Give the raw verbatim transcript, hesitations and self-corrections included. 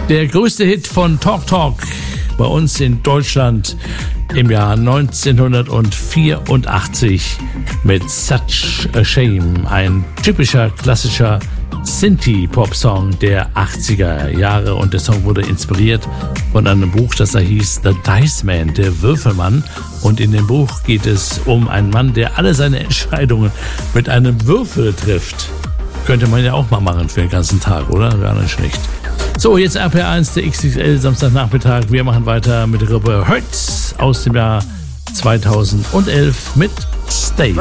Der größte Hit von Talk Talk bei uns in Deutschland im Jahr neunzehnhundertvierundachtzig mit Such a Shame, ein typischer klassischer Synthie-Pop-Song der achtziger Jahre, und der Song wurde inspiriert von einem Buch, das da hieß The Dice Man, der Würfelmann, und in dem Buch geht es um einen Mann, der alle seine Entscheidungen mit einem Würfel trifft. Könnte man ja auch mal machen für den ganzen Tag, oder? Wäre nicht schlecht. So, jetzt R P R eins, der X X L Samstagnachmittag. Wir machen weiter mit der Gruppe Hurts aus dem Jahr zweitausendelf mit Stay.